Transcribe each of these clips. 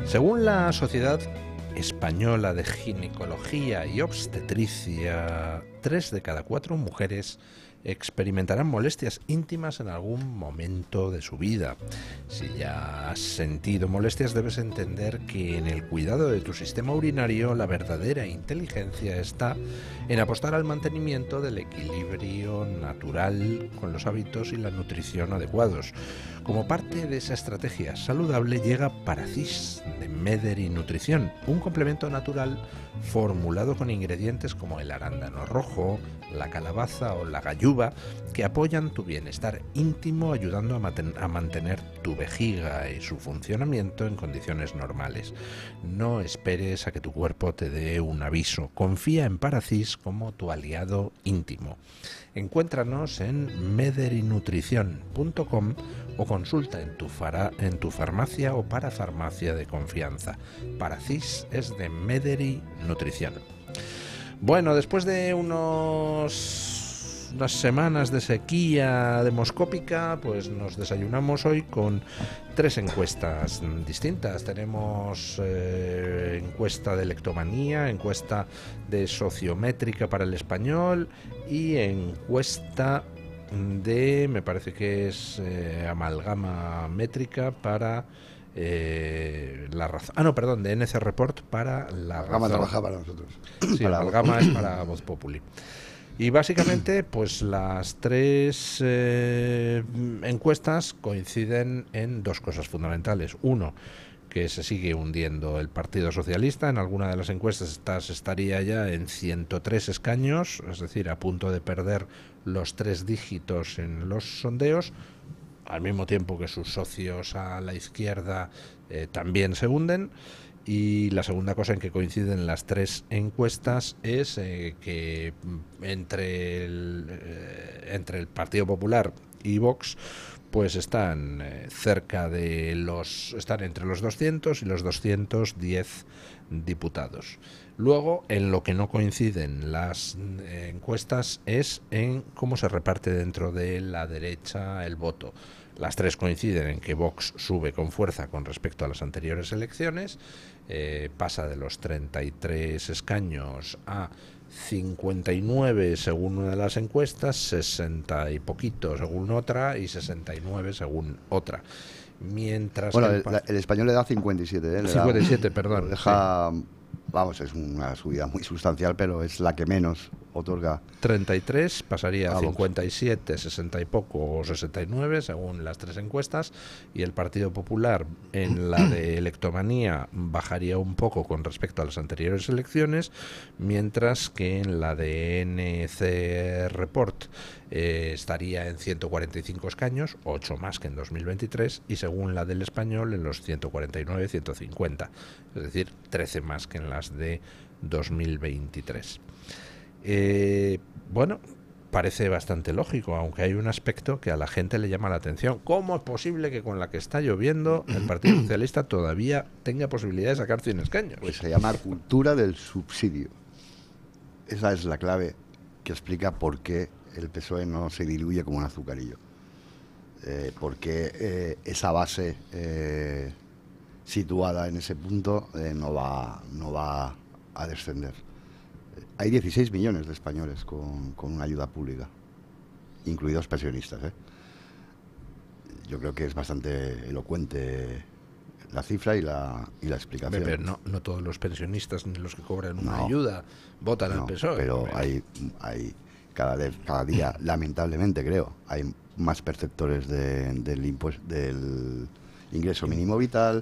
Según la Sociedad Española de Ginecología y Obstetricia, 3 de cada 4 mujeres experimentarán molestias íntimas en algún momento de su vida. Si ya has sentido molestias, debes entender que en el cuidado de tu sistema urinario la verdadera inteligencia está en apostar al mantenimiento del equilibrio natural con los hábitos y la nutrición adecuados. Como parte de esa estrategia saludable llega Paracis de Mederi Nutrición, un complemento natural formulado con ingredientes como el arándano rojo, la calabaza o la galluva, que apoyan tu bienestar íntimo, ayudando a mantener tu vejiga y su funcionamiento en condiciones normales. No esperes a que tu cuerpo te dé un aviso. Confía en Paracis como tu aliado íntimo. Encuéntranos en mederinutrición.com o consulta en tu farmacia o parafarmacia de confianza. Paracis es de Mederi Nutrición. Bueno, después de unas semanas de sequía demoscópica, pues nos desayunamos hoy con 3 encuestas distintas. Tenemos encuesta de leptomanía, encuesta de sociométrica para el español y encuesta de, me parece que es amalgama métrica para la razón. Ah, no, perdón, de NC Report para la razón. Amalgama trabaja para nosotros. Sí, amalgama es para Voz Populi. Y básicamente, pues las 3 encuestas coinciden en 2 cosas fundamentales. Uno, que se sigue hundiendo el Partido Socialista. En alguna de las encuestas estaría ya en 103 escaños, es decir, a punto de perder los 3 dígitos en los sondeos, al mismo tiempo que sus socios a la izquierda también se hunden. Y la segunda cosa en que coinciden las 3 encuestas es que entre el Partido Popular y Vox pues están están entre los 200 y los 210 diputados. Luego, en lo que no coinciden las encuestas es en cómo se reparte dentro de la derecha el voto. Las 3 coinciden en que Vox sube con fuerza con respecto a las anteriores elecciones, pasa de los 33 escaños a 59 según una de las encuestas, 60 y poquito según otra y 69 según otra. Mientras bueno, el español le da 57, ¿eh? 57, perdón. Deja, sí. Vamos, es una subida muy sustancial, pero es la que menos otorga. 33 pasaría a 57, 60 y poco o 69 según las 3 encuestas, y el Partido Popular en la de leptomanía bajaría un poco con respecto a las anteriores elecciones, mientras que en la de NC Report estaría en 145 escaños, 8 más que en 2023, y según la del español en los 149, 150, es decir, 13 más que en las de 2023. Bueno, parece bastante lógico, aunque hay un aspecto que a la gente le llama la atención. ¿Cómo es posible que con la que está lloviendo el Partido Socialista todavía tenga posibilidad de sacar 100 escaños? Pues se llama cultura del subsidio. Esa es la clave que explica por qué el PSOE no se diluye como un azucarillo. Porque esa base situada en ese punto no va a descender. Hay 16 millones de españoles con una ayuda pública, incluidos pensionistas, ¿eh? Yo creo que es bastante elocuente la cifra y la explicación. Pero no todos los pensionistas ni los que cobran una ayuda votan al PSOE. Pero hay cada día, lamentablemente creo, hay más perceptores del ingreso mínimo vital,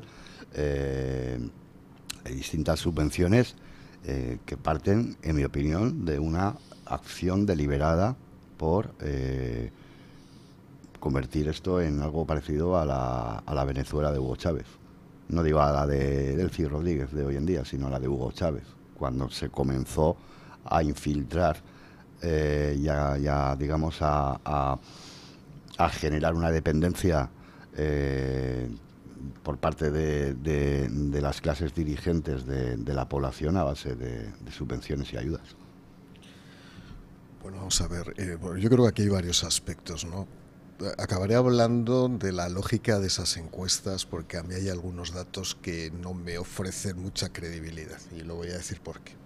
hay distintas subvenciones que parten, en mi opinión, de una acción deliberada por convertir esto en algo parecido a la Venezuela de Hugo Chávez. No digo a la de Delcy Rodríguez de hoy en día, sino a la de Hugo Chávez, cuando se comenzó a infiltrar digamos a generar una dependencia por parte de las clases dirigentes de la población a base de subvenciones y ayudas. Bueno, vamos a ver, yo creo que aquí hay varios aspectos, ¿no? acabaré hablando de la lógica de esas encuestas, porque a mí hay algunos datos que no me ofrecen mucha credibilidad, y lo voy a decir por qué.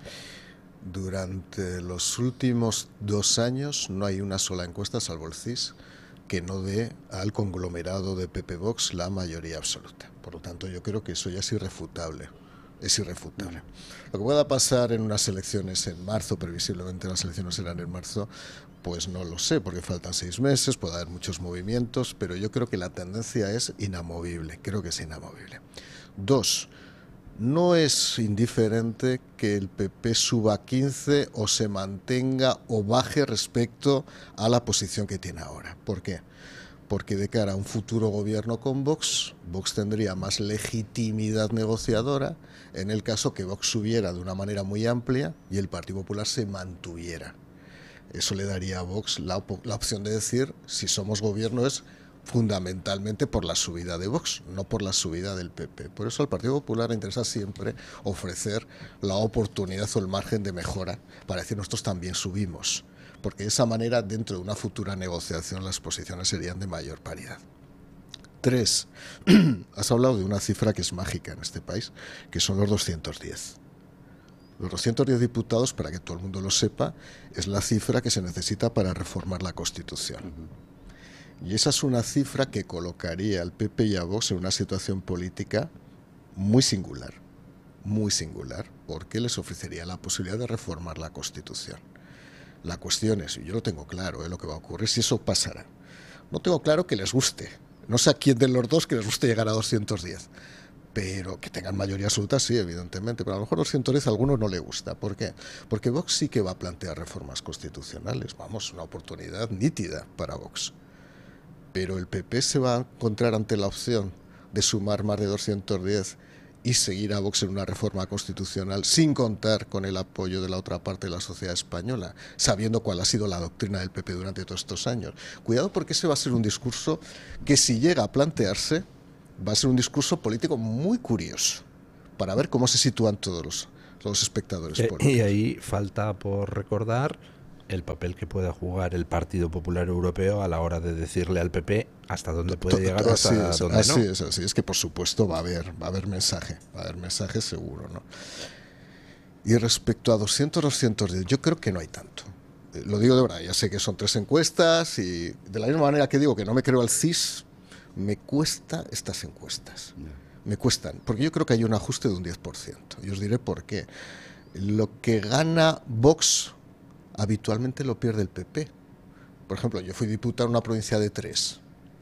Durante los últimos 2 años no hay una sola encuesta, salvo el CIS, que no dé al conglomerado de PP Vox la mayoría absoluta. Por lo tanto, yo creo que eso ya es irrefutable. Es irrefutable. Lo que pueda pasar en unas elecciones en marzo, previsiblemente las elecciones serán en marzo, pues no lo sé, porque faltan 6 meses, puede haber muchos movimientos, pero yo creo que la tendencia es inamovible, creo que es inamovible. 2, no es indiferente que el PP suba a 15 o se mantenga o baje respecto a la posición que tiene ahora. ¿Por qué? Porque de cara a un futuro gobierno con Vox, Vox tendría más legitimidad negociadora en el caso que Vox subiera de una manera muy amplia y el Partido Popular se mantuviera. Eso le daría a Vox la opción de decir, si somos gobierno es fundamentalmente por la subida de Vox, no por la subida del PP. Por eso al Partido Popular le interesa siempre ofrecer la oportunidad o el margen de mejora para decir nosotros también subimos, porque de esa manera dentro de una futura negociación las posiciones serían de mayor paridad. 3, has hablado de una cifra que es mágica en este país, que son los 210. Los 210 diputados, para que todo el mundo lo sepa, es la cifra que se necesita para reformar la Constitución. Y esa es una cifra que colocaría al PP y a Vox en una situación política muy singular, porque les ofrecería la posibilidad de reformar la Constitución. La cuestión es, y yo lo tengo claro, lo que va a ocurrir, si eso pasará. No tengo claro que les guste, no sé a quién de los dos que les guste llegar a 210, pero que tengan mayoría absoluta sí, evidentemente, pero a lo mejor 210 a algunos no le gusta. ¿Por qué? Porque Vox sí que va a plantear reformas constitucionales, vamos, una oportunidad nítida para Vox. Pero el PP se va a encontrar ante la opción de sumar más de 210 y seguir a Vox en una reforma constitucional sin contar con el apoyo de la otra parte de la sociedad española, sabiendo cuál ha sido la doctrina del PP durante todos estos años. Cuidado, porque ese va a ser un discurso que, si llega a plantearse, va a ser un discurso político muy curioso para ver cómo se sitúan todos los espectadores políticos. Y ahí falta por recordar el papel que pueda jugar el Partido Popular Europeo a la hora de decirle al PP hasta dónde puede llegar o hasta dónde no. Así es que por supuesto va a haber mensaje seguro, ¿no? Y respecto a 210, yo creo que no hay tanto. Lo digo de verdad, ya sé que son 3 encuestas y de la misma manera que digo que no me creo al CIS, me cuesta estas encuestas. Me cuestan, porque yo creo que hay un ajuste de un 10%. Y os diré por qué. Lo que gana Vox habitualmente lo pierde el PP. Por ejemplo, yo fui diputado en una provincia de 3,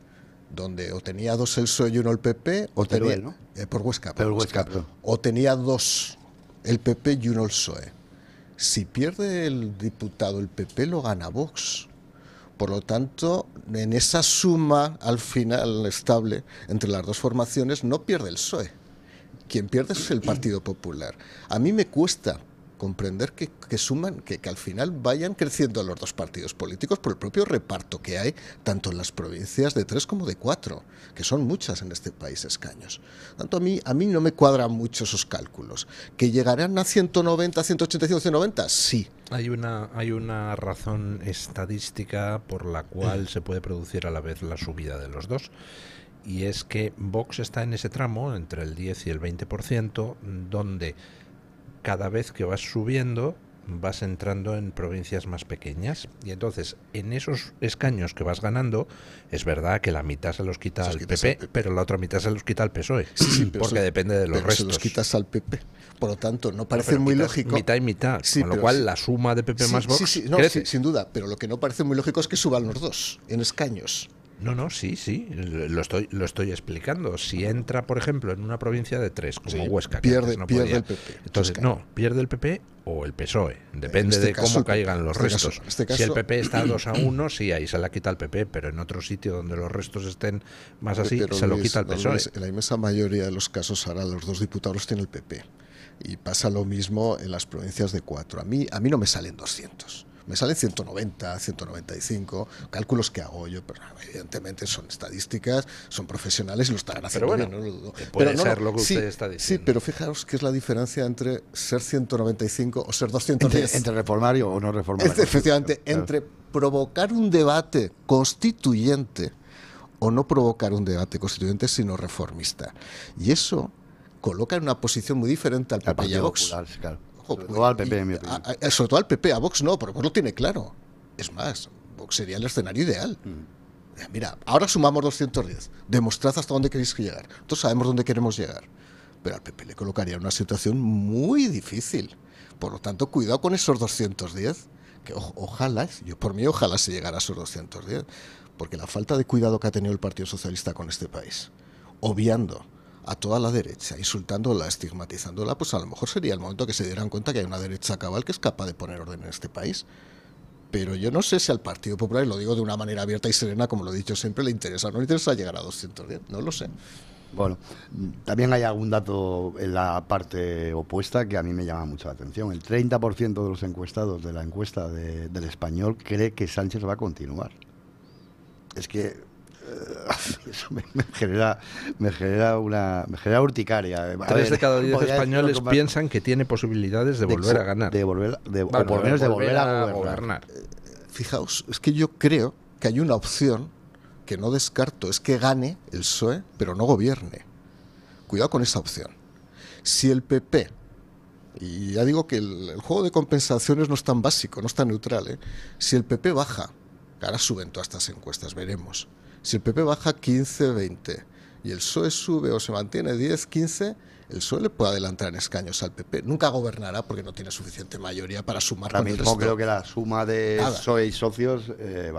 donde o tenía 2 el PSOE y 1 el PP, o Teruel, tenía, ¿no? por Huesca, Perdón. o tenía 2 el PP y 1 el PSOE. Si pierde el diputado el PP, lo gana Vox. Por lo tanto, en esa suma al final estable entre las dos formaciones no pierde el PSOE. Quien pierde es el Partido Popular. A mí me cuesta comprender que suman, que al final vayan creciendo los dos partidos políticos por el propio reparto que hay, tanto en las provincias de 3 como de 4, que son muchas en este país, escaños. Tanto a mí no me cuadran mucho esos cálculos. ¿Que llegarán a 190, 185, 190? Sí. Hay una razón estadística por la cual se puede producir a la vez la subida de los dos. Y es que Vox está en ese tramo, entre el 10 y el 20%, donde cada vez que vas subiendo vas entrando en provincias más pequeñas, y entonces en esos escaños que vas ganando es verdad que la mitad se los quita al PP, pero la otra mitad se los quita al PSOE, porque depende de los restos. Se los quitas al PP. Por lo tanto, no parece muy lógico. Mitad y mitad, con lo cual la suma de PP más Vox crece. Sin duda, pero lo que no parece muy lógico es que suban los dos en escaños. No, sí, lo estoy explicando. Si entra, por ejemplo, en una provincia de 3, como Huesca, que pierde no el PP. Entonces, pierde el PP o el PSOE, depende de cómo caigan los restos. Si el PP está 2-1, sí, ahí se la quita el PP, pero en otro sitio donde los restos estén más así, se lo quita el PSOE. En la inmensa mayoría de los casos ahora los dos diputados tienen el PP. Y pasa lo mismo en las provincias de 4. A mí no me salen 200. Me salen 190, 195, cálculos que hago yo, pero evidentemente son estadísticas, son profesionales y lo estarán haciendo bien, no lo dudo. Puede ser lo que usted está diciendo. Sí, pero fijaros que es la diferencia entre ser 195 o ser 210. Entre reformario o no reformario. Efectivamente, claro. Entre provocar un debate constituyente o no provocar un debate constituyente, sino reformista. Y eso coloca en una posición muy diferente al PP y a Vox. Popular, claro. Ojo, Sobre todo al PP, en mi opinión. Sobre todo al PP, a Vox no, porque Vox lo tiene claro. Es más, Vox sería el escenario ideal. Mira, ahora sumamos 210. Demostrad hasta dónde queréis llegar. Nosotros sabemos dónde queremos llegar. Pero al PP le colocaría en una situación muy difícil. Por lo tanto, cuidado con esos 210. Que ojalá, yo por mí, ojalá se llegara a esos 210. Porque la falta de cuidado que ha tenido el Partido Socialista con este país, obviando a toda la derecha, insultándola, estigmatizándola, pues a lo mejor sería el momento que se dieran cuenta que hay una derecha cabal que es capaz de poner orden en este país. Pero yo no sé si al Partido Popular, y lo digo de una manera abierta y serena, como lo he dicho siempre, le interesa o no le interesa llegar a 210, no lo sé. Bueno, también hay algún dato en la parte opuesta que a mí me llama mucho la atención. El 30% de los encuestados de la encuesta del Español cree que Sánchez va a continuar. Es que eso me genera urticaria. 3 de cada 10 españoles piensan que tiene posibilidades de volver a ganar. O por lo menos de volver a gobernar. Fijaos, es que yo creo que hay una opción que no descarto, es que gane el PSOE, pero no gobierne. Cuidado con esa opción. Si el PP, y ya digo que el juego de compensaciones no es tan básico, no es tan neutral, si el PP baja, ahora suben todas estas encuestas, veremos. Si el PP baja 15, 20 y el PSOE sube o se mantiene 10, 15, el PSOE le puede adelantar en escaños al PP. Nunca gobernará porque no tiene suficiente mayoría para sumar con el resto. Ahora mismo creo que la suma de Nada. PSOE y socios,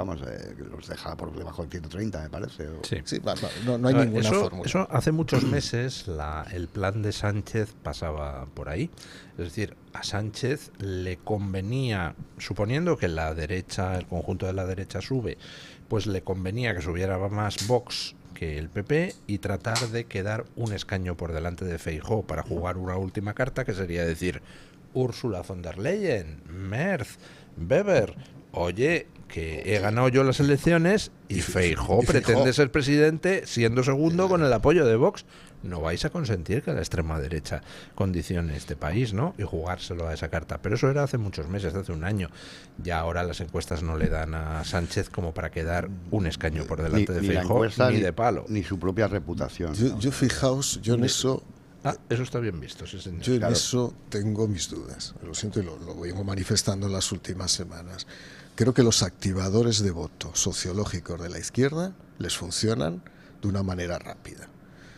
los deja por debajo del 130, me parece. Sí, no hay ninguna fórmula. Eso hace muchos meses el plan de Sánchez pasaba por ahí. Es decir, a Sánchez le convenía, suponiendo que la derecha, el conjunto de la derecha sube, pues le convenía que subiera más Vox que el PP y tratar de quedar un escaño por delante de Feijóo para jugar una última carta, que sería decir, Ursula von der Leyen, Merz, Weber, oye, que he ganado yo las elecciones y Feijóo pretende ser presidente siendo segundo con el apoyo de Vox. No vais a consentir que la extrema derecha condicione este país, ¿no? Y jugárselo a esa carta. Pero eso era hace muchos meses, hace un año. Ya ahora las encuestas no le dan a Sánchez como para quedar un escaño por delante de Feijóo, ni de palo. Ni su propia reputación. Yo fijaos, yo en eso... eso está bien visto, sí, señor. Yo en eso tengo mis dudas. Lo siento y lo vengo manifestando en las últimas semanas. Creo que los activadores de voto sociológicos de la izquierda les funcionan de una manera rápida.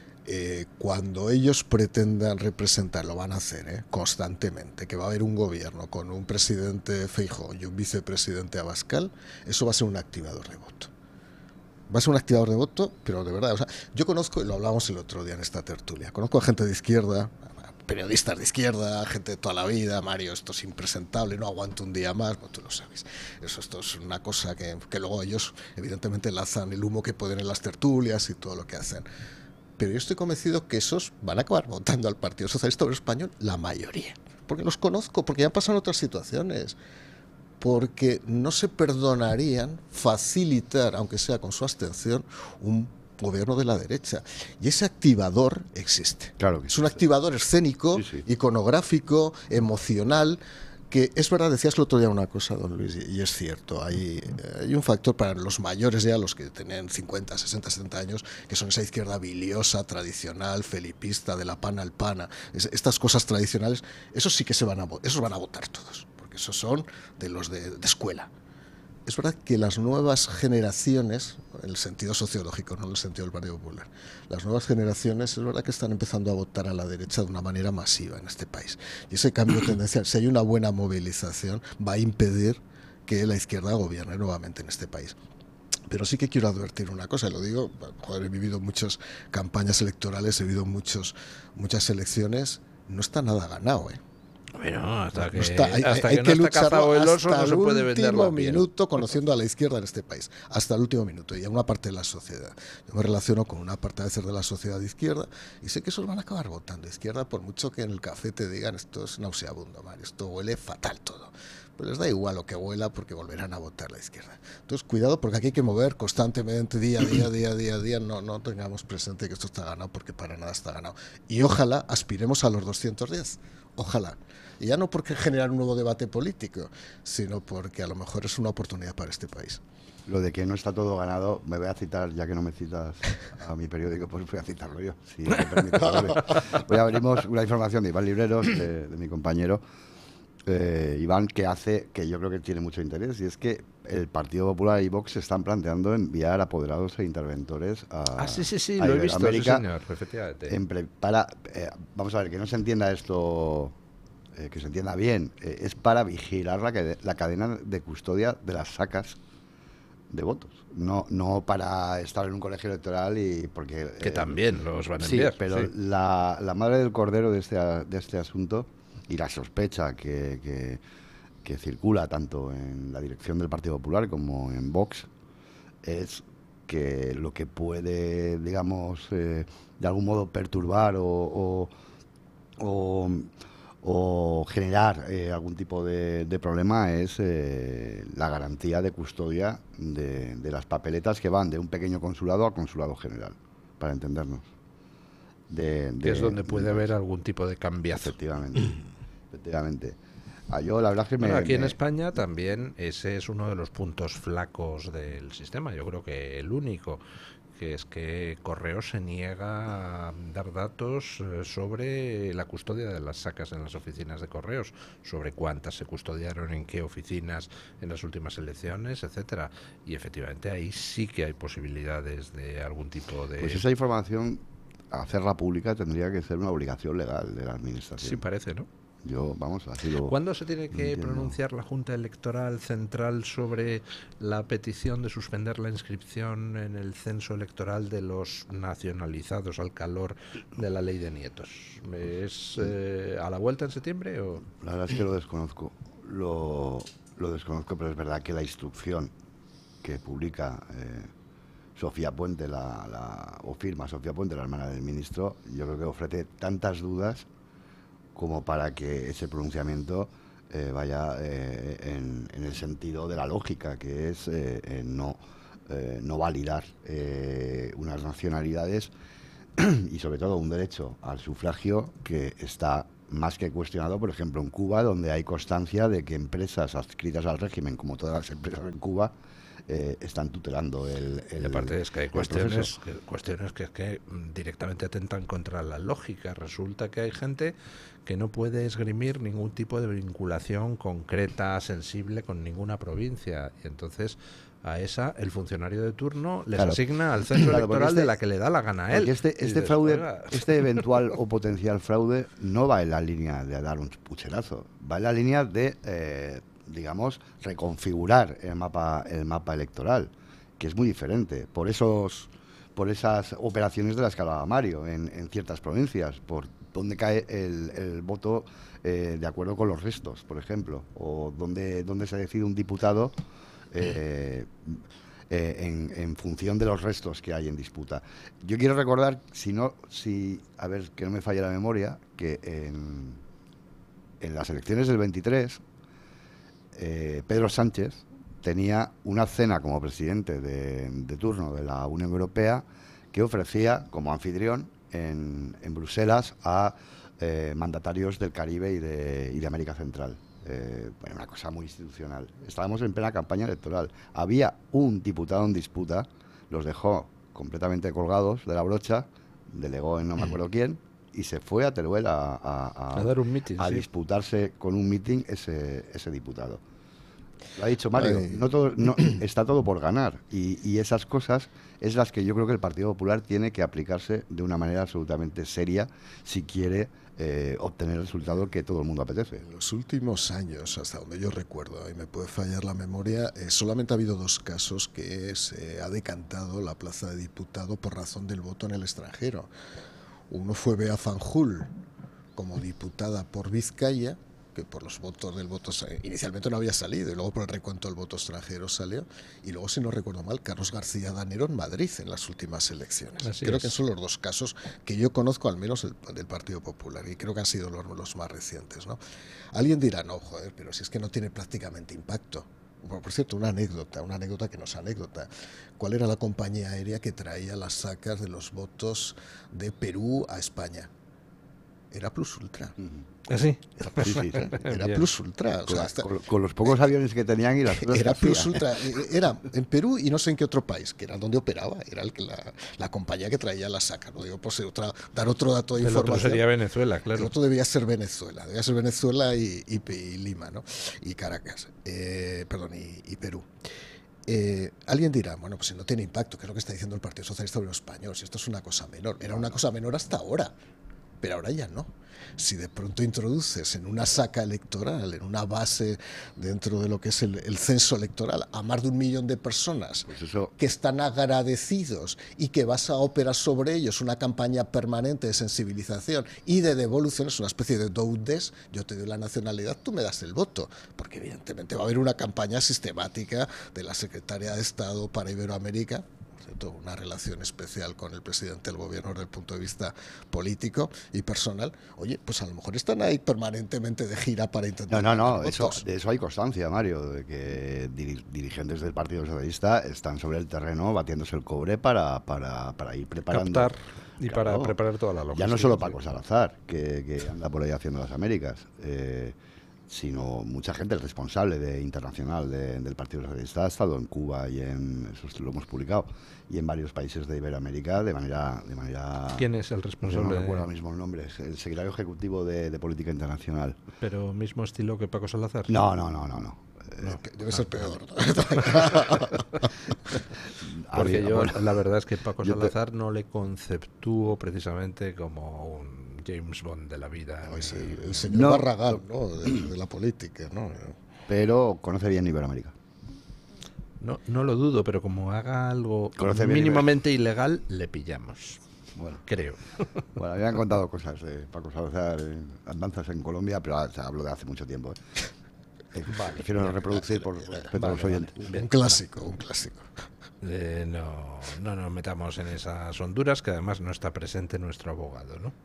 Cuando ellos pretendan representar, lo van a hacer constantemente, que va a haber un gobierno con un presidente Feijóo y un vicepresidente Abascal, eso va a ser un activador de voto. Va a ser un activador de voto, pero de verdad, o sea, yo conozco, y lo hablábamos el otro día en esta tertulia, conozco a gente de izquierda, periodistas de izquierda, gente de toda la vida, Mario, esto es impresentable, no aguanto un día más, tú lo sabes. Esto es una cosa que luego ellos evidentemente lanzan el humo que pueden en las tertulias y todo lo que hacen. Pero yo estoy convencido que esos van a acabar votando al Partido Socialista Obrero Español, la mayoría. Porque los conozco, porque ya han pasado en otras situaciones. Porque no se perdonarían facilitar, aunque sea con su abstención, un gobierno de la derecha. Y ese activador existe. Claro que es un activador escénico, iconográfico, emocional, que es verdad, decías el otro día una cosa, don Luis, y es cierto, hay un factor para los mayores ya, los que tienen 50, 60, 70 años, que son esa izquierda biliosa, tradicional, felipista, de la pana al pana, estas cosas tradicionales, esos sí que esos van a votar todos, porque esos son de los de escuela. Es verdad que las nuevas generaciones, en el sentido sociológico, no en el sentido del Partido Popular, las nuevas generaciones es verdad que están empezando a votar a la derecha de una manera masiva en este país. Y ese cambio tendencial, si hay una buena movilización, va a impedir que la izquierda gobierne nuevamente en este país. Pero sí que quiero advertir una cosa, y lo digo, he vivido muchas campañas electorales, he vivido muchas elecciones, no está nada ganado, Bueno, hasta que no está cazado el oso no se puede vender la piel. Hasta el último minuto conociendo a la izquierda en este país, hasta el último minuto, y a una parte de la sociedad. Yo me relaciono con una parte de la sociedad de izquierda y sé que esos van a acabar votando izquierda por mucho que en el café te digan esto es nauseabundo, Mario, esto huele fatal todo. Pues les da igual lo que huela porque volverán a votar la izquierda. Entonces cuidado porque aquí hay que mover constantemente, día a día, no tengamos presente que esto está ganado porque para nada está ganado. Y ojalá aspiremos a los 210, ojalá. Y ya no porque generar un nuevo debate político, sino porque a lo mejor es una oportunidad para este país. Lo de que no está todo ganado, me voy a citar, ya que no me citas a mi periódico, pues voy a citarlo yo, si me permites. Hoy abrimos una información de Iván Libreros, de mi compañero Iván, que yo creo que tiene mucho interés, y es que el Partido Popular y Vox se están planteando enviar apoderados e interventores a sí, a lo he visto, sí, Iberoamérica señor, efectivamente. vamos a ver, que no se entienda esto, que se entienda bien, es para vigilar la cadena de custodia de las sacas de votos, no para estar en un colegio electoral y porque Que también los van a sí, enviar. pero Sí. la madre del cordero de este asunto y la sospecha que circula tanto en la dirección del Partido Popular como en Vox es que lo que puede, digamos, de algún modo perturbar o, o generar algún tipo de problema es la garantía de custodia de las papeletas que van de un pequeño consulado a consulado general, para entendernos. Que es donde puede haber Entonces, algún tipo de cambiazo. efectivamente. Yo la verdad es que Bueno, aquí en España también ese es uno de los puntos flacos del sistema. Yo creo que el único, que es que Correos se niega a dar datos sobre la custodia de las sacas en las oficinas de Correos, sobre cuántas se custodiaron en qué oficinas en las últimas elecciones, etcétera. Y efectivamente ahí sí que hay posibilidades de algún tipo de... Pues esa información, hacerla pública, tendría que ser una obligación legal de la Sí, administración. parece, ¿no? Yo, vamos, así lo... ¿Cuándo se tiene que entiendo. pronunciar la Junta Electoral Central sobre la petición de suspender la inscripción en el censo electoral de los nacionalizados al calor de la ley de nietos? ¿Es a la vuelta en septiembre o...? La verdad es que lo desconozco. Lo desconozco, pero es verdad que la instrucción que publica Sofía Puente, o firma Sofía Puente, la hermana del ministro, yo creo que ofrece tantas dudas como para que ese pronunciamiento vaya en el sentido de la lógica, que es no validar unas nacionalidades y sobre todo un derecho al sufragio que está más que cuestionado, por ejemplo, en Cuba, donde hay constancia de que empresas adscritas al régimen, como todas las empresas en Cuba, están tutelando Y aparte es que hay el proceso. cuestiones que directamente atentan contra la lógica. Resulta que hay gente que no puede esgrimir ningún tipo de vinculación concreta, sensible con ninguna provincia. Y entonces a esa el funcionario de turno les Claro. asigna al censo Claro, porque electoral de la que le da la gana a él. Porque Y dices, fraude, "Oiga". este eventual o potencial fraude no va en la línea de dar un pucherazo, va en la línea de, digamos, reconfigurar el mapa electoral, que es muy diferente. Por esas operaciones de las que hablaba Mario en ciertas provincias, por donde cae el voto de acuerdo con los restos, por ejemplo, o donde se decide un diputado en función de los restos que hay en disputa. Yo quiero recordar, a ver, que no me falle la memoria, que en las elecciones del 23, Pedro Sánchez tenía una cena como presidente de turno de la Unión Europea que ofrecía como anfitrión en Bruselas a mandatarios del Caribe y de América Central. Bueno, una cosa muy institucional. Estábamos en plena campaña electoral. Había un diputado en disputa, los dejó completamente colgados de la brocha, delegó en no me acuerdo quién, y se fue a Teruel A dar un mitin, a sí. disputarse con un mitin ese diputado. Lo ha dicho Mario, Ay. está todo por ganar, y esas cosas es las que yo creo que el Partido Popular tiene que aplicarse de una manera absolutamente seria si quiere obtener el resultado que todo el mundo apetece. En los últimos años, hasta donde yo recuerdo, y me puede fallar la memoria, solamente ha habido 2 casos que se ha decantado la plaza de diputado por razón del voto en el extranjero. Uno fue Bea Fanjul, como diputada por Vizcaya, que por los votos del voto inicialmente no había salido, y luego por el recuento del voto extranjero salió, y luego, si no recuerdo mal, Carlos García Danero en Madrid en las últimas elecciones. Así creo es. que son los 2 casos que yo conozco, al menos del Partido Popular, y creo que han sido los más recientes, ¿no? Alguien dirá, no, joder, pero si es que no tiene prácticamente impacto. Por cierto, una anécdota que no es anécdota. ¿Cuál era la compañía aérea que traía las sacas de los votos de Perú a España? era plus ultra. ¿Así? Sí, sí, sí. Era Bien. plus ultra. O Con, sea, hasta- con los pocos aviones que tenían y las cosas que era plus hacían. ultra. Era en Perú y no sé en qué otro país, que era donde operaba. Era el que la compañía que traía la saca. No digo por ser dar otro dato de El otro información. sería Venezuela, El claro. otro debía ser Venezuela. Debía ser Venezuela y Lima, ¿no? Y Caracas. Perdón, y Perú. Alguien dirá, bueno, pues si no tiene impacto, ¿qué es lo que está diciendo el Partido Socialista Obrero Español? Si esto es una cosa menor. Era una cosa menor hasta ahora, pero ahora ya no. Si de pronto introduces en una saca electoral, en una base dentro de lo que es el censo electoral, a más de 1 millón de personas Pues eso, que están agradecidos y que vas a operar sobre ellos una campaña permanente de sensibilización y de devolución, es una especie de doudes, yo te doy la nacionalidad, tú me das el voto, porque evidentemente va a haber una campaña sistemática de la Secretaría de Estado para Iberoamérica, ¿cierto? Una relación especial con el presidente del gobierno desde el punto de vista político y personal. Oye, pues a lo mejor están ahí permanentemente de gira para intentar no, ganar eso, votos. de eso hay constancia, Mario, de que dirigentes del Partido Socialista están sobre el terreno batiéndose el cobre para ir preparando. Captar y Claro. para preparar toda la logística. Ya no solo sí. Paco Salazar, que anda por ahí haciendo las Américas, sino mucha gente responsable internacional del Partido Socialista ha estado en Cuba y eso lo hemos publicado, y en varios países de Iberoamérica de manera ¿Quién es el no responsable? recuerdo ahora mismo el nombre, es el secretario ejecutivo de Política Internacional. ¿Pero mismo estilo que Paco Salazar? No. Debe ser peor. Porque yo, Bueno, la verdad es que Paco yo te- Salazar no le conceptúo precisamente como un James Bond de la vida. No, es ni- el señor No. Barragán, ¿no? De la política, ¿no? pero conoce bien Iberoamérica. No lo dudo, pero como haga algo Conoce bien mínimamente ilegal, le pillamos. Bueno, Creo. bueno, habían contado cosas de Paco Salazar, andanzas en Colombia, pero hablo de hace mucho tiempo. Prefiero no reproducir por respeto a los oyentes. Bien. Un clásico, un clásico. No nos metamos en esas honduras, que además no está presente nuestro abogado, ¿no?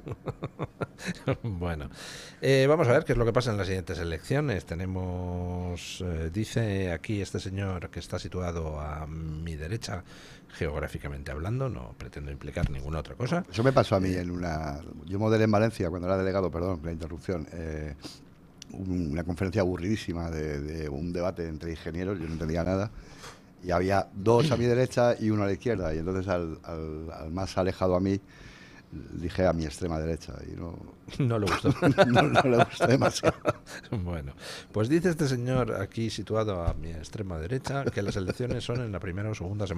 Bueno, vamos a ver qué es lo que pasa en las siguientes elecciones. Tenemos, dice aquí este señor que está situado a mi derecha, geográficamente hablando, no pretendo implicar ninguna otra cosa. Eso me pasó a mí yo modelé en Valencia cuando era delegado, perdón, la interrupción, una conferencia aburridísima de un debate entre ingenieros, yo no entendía nada, y había 2 a mi derecha y 1 a la izquierda, y entonces al más alejado a mí dije a mi extrema derecha y No le gustó. no le gustó demasiado. Bueno, pues dice este señor aquí situado a mi extrema derecha que las elecciones son en la primera o segunda semana